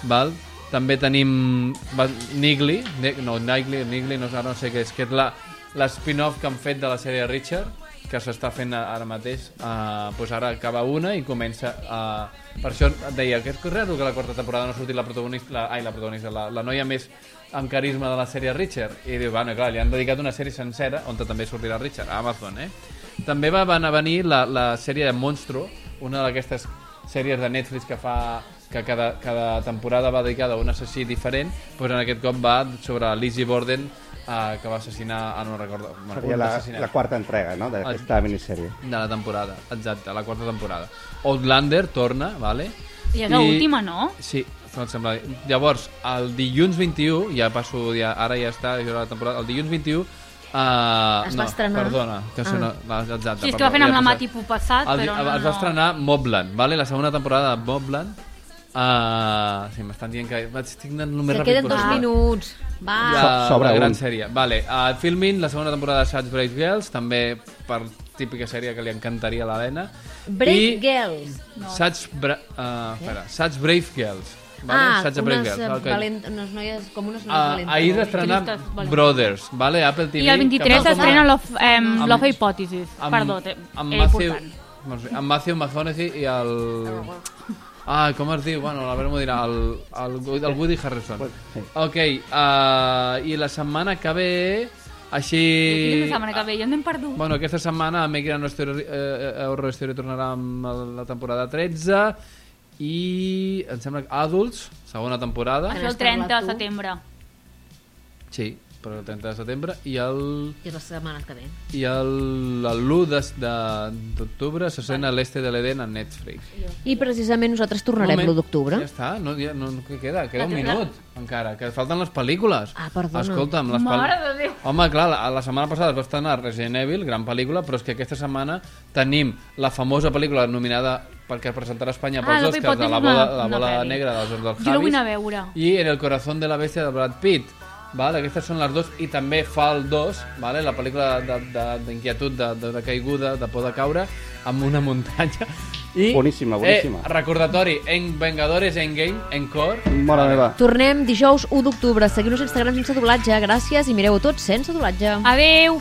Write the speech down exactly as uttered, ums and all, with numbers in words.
val? També tenim Nigli, no, Nigli, Nigli no, no sé què és, que és la, l'spin-off que han fet de la sèrie Richard, que s'està fent ara mateix. Uh, doncs ara acaba una i comença... Uh, per això et deia que és raro que la quarta temporada no ha sortit la protagonista, la, ai, la protagonista, la, la noia més amb carisma de la sèrie Richard. I diu, bueno, clar, li han dedicat una sèrie sencera on també sortirà Richard, a Amazon, eh? També va venir la, la sèrie de Monstro, una d'aquestes sèries de Netflix que fa... que cada, cada temporada va dedicada a un assassí diferent, doncs en aquest cop va sobre Lizzie Borden, uh, que va assassinar, ah, no recordo... Seria la, la quarta entrega, no?, d'aquesta minissèrie. De la temporada, exacte, la quarta temporada. Outlander torna, vale? I és l'última, no? Sí, em sembla. Llavors, el dilluns vint-i-u, ja passo, ja, ara ja està, la temporada, el dilluns vint-i-u, Uh, es no, va estrenar? Perdona, que ah. no, no, exacte, sí, és que va fent amb la mà tipus passat, el, però no, es va no. estrenar Mobland, vale? La segona temporada de Mobland. Uh, sí, m'estan dient que estic anant només ràpid. Que queden dos minuts. Va. Ja, Sobre la gran un. sèrie. Vale, uh, filmin la segona temporada de Such Brave Girls, també per típica sèrie que li encantaria a l'Helena. Brave I Girls. No. Such, bra uh, espera, Such Brave Girls. Vale? Ah, Such unes, Girls, okay. valent, unes noies, com unes noies uh, valentes. Ahir d'estrenar Brothers, vale? Apple T V. I el vint-i-tres s'estrena Love Hypothesis. Perdó, era important. Amb Matthew McConaughey i el... Ah, com es diu? Bueno, l'Albert m'ho dirà. El, el, el Woody Harrelson. Ok, uh, i la setmana que ve... Així... I la setmana que ve, ja n'hem perdut. Bueno, aquesta setmana American Horror Story tornarà amb la temporada tretze i em sembla que Adults, segona temporada. Això el trenta de setembre. Sí, però el trenta de setembre i el... I la setmana que ve. I l'u d'octubre s'estrena vale. L'Este de l'Eden a Netflix. I precisament nosaltres tornarem l'u d'octubre. Ja està, no, ja, no, què queda? Queda un minut encara, que falten les pel·lícules. Ah, perdona. Escolta'm, les Mare de Déu. Home, clar, la, la setmana passada es va estrenar Resident Evil, gran pel·lícula, però és que aquesta setmana tenim la famosa pel·lícula nominada perquè presentarà a Espanya pels ah, Oscars de la bola, la bola no negra dels del Javis. Jo la vull anar a veure. I En el corazón de la bestia de Brad Pitt. Vale, aquestes són les dues i també fa el dos, vale, la pel·lícula d'inquietud, de, de, de, de caiguda, de por de caure amb una muntanya i boníssima, boníssima. Eh, recordatori, en Vengadores Endgame, Encore. Mare meva. Tornem dijous u d'octubre. Seguiu-nos a Instagram sense doblatge. Gràcies i mireu-ho tot sense doblatge. Adeu.